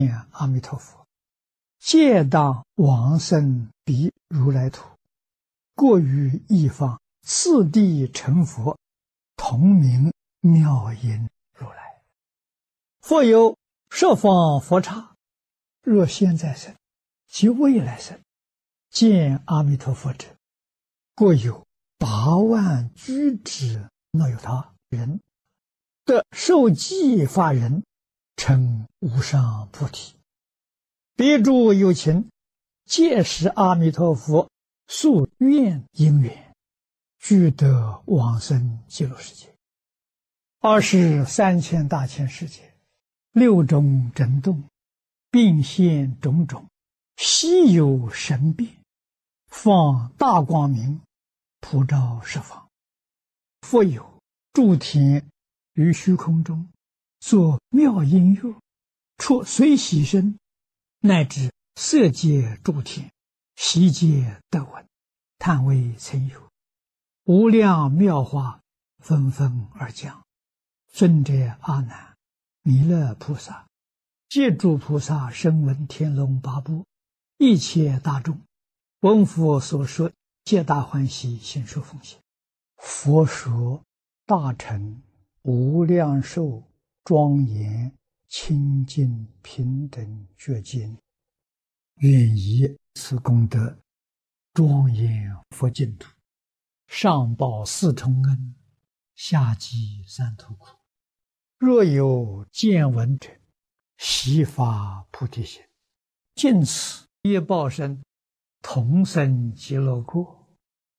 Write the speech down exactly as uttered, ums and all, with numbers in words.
阿弥陀佛，借当往生彼如来土，过于一方，次第成佛，同名妙音如来。复有十方佛刹，若现在生及未来生，见阿弥陀佛者，过有八万居之那由他人，得受记法人，成无上菩提。彼诸有情，皆是阿弥陀佛宿愿因缘，俱得往生极乐世界。二十三千大千世界，六种震动，并现种种，悉有神变，放大光明，普照十方。复有诸天于虚空中，作妙音乐，出随喜声，乃至色界诸天，悉皆得闻，叹为曾有。无量妙话纷纷而讲。尊者阿难，弥勒菩萨，借诸菩萨声闻天龙八部一切大众，闻佛所说，皆大欢喜，信受奉献。佛说大乘无量寿庄严清净平等觉经，愿以此功德庄严佛净土，上报四重恩，下济三途苦。若有见闻者，悉发菩提心，尽此业报身，同生极乐国。